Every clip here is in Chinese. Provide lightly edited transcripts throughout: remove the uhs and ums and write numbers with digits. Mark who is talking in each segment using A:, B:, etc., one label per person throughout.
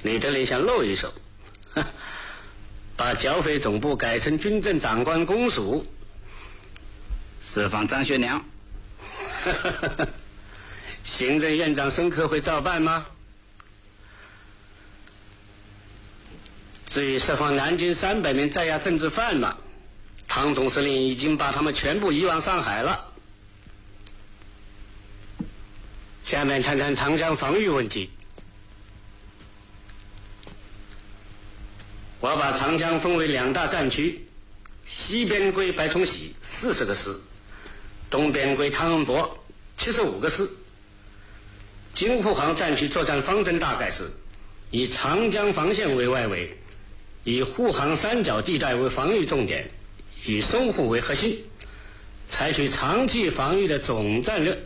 A: 你这里想露一手，把剿匪总部改成军政长官公署，
B: 释放张学良。
A: 行政院长孙科会照办吗？至于释放南京300名在押政治犯嘛，汤总司令已经把他们全部移往上海了。下面谈谈长江防御问题。我把长江分为2大战区，西边归白崇禧40个师，东边归汤恩伯75个师。京沪杭战区作战方针大概是以长江防线为外围，以沪杭三角地带为防御重点，以淞沪为核心，采取长期防御的总战略。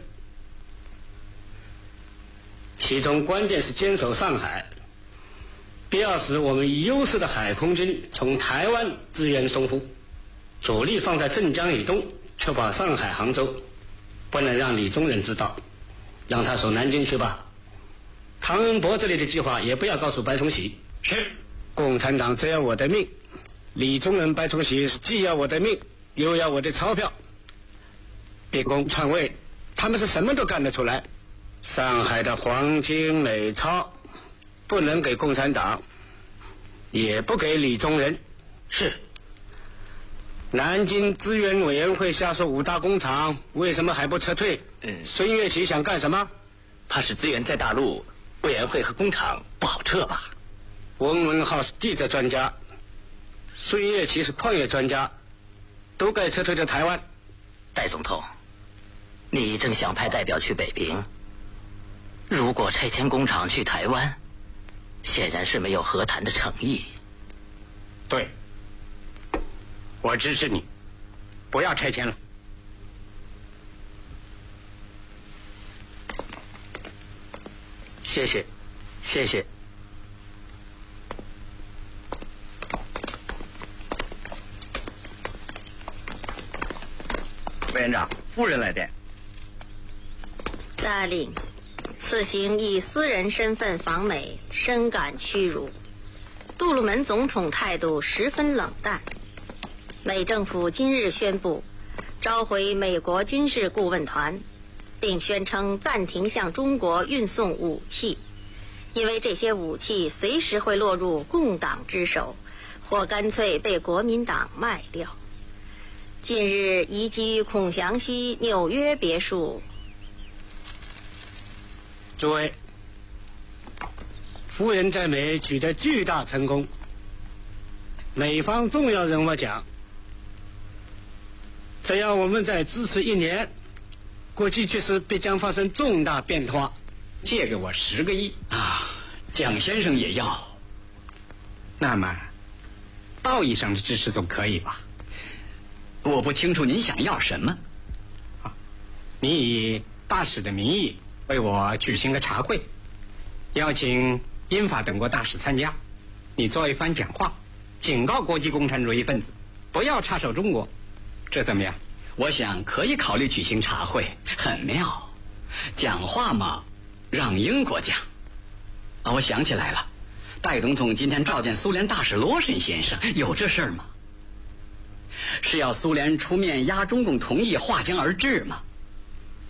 A: 其中关键是坚守上海，必要时我们以优势的海空军从台湾支援淞沪，主力放在镇江以东，确保上海、杭州，不能让李宗仁知道，让他守南京去吧。汤恩伯这里的计划也不要告诉白崇禧。
B: 是。
A: 共产党只要我的命，李宗仁、白崇禧是既要我的命，又要我的钞票。变宫篡位，他们是什么都干得出来。上海的黄金美钞不能给共产党，也不给李宗仁。
B: 是。
A: 南京资源委员会下属5大工厂为什么还不撤退？孙岳琦想干什么？
B: 怕是资源在大陆，委员会和工厂不好撤吧。
A: 翁文浩是地质专家，孙岳琦是矿业专家，都该撤退到台湾。
B: 戴总统，你正想派代表去北平，如果拆迁工厂去台湾，显然是没有和谈的诚意。
A: 对，我支持你，不要拆迁了。谢谢，谢谢。
B: 委员长，夫人来电。
C: 大令，此行以私人身份访美，深感屈辱。杜鲁门总统态度十分冷淡。美政府今日宣布，召回美国军事顾问团，并宣称暂停向中国运送武器，因为这些武器随时会落入共党之手，或干脆被国民党卖掉。近日移居孔祥熙纽约别墅。
A: 诸位，夫人在美取得巨大成功，美方重要人物讲，只要我们再支持1年，国际局势必将发生重大变化。
D: 借给我10个亿
B: 啊，蒋先生也要。
D: 那么道义上的支持总可以吧？
B: 我不清楚您想要什么。
D: 你以大使的名义为我举行个茶会，邀请英法等国大使参加，你做一番讲话，警告国际共产主义分子不要插手中国，这怎么样？
B: 我想可以考虑举行茶会，很妙。讲话嘛，让英国讲。我想起来了，戴总统今天召见苏联大使罗申先生，有这事儿吗？是要苏联出面压中共同意划江而治吗？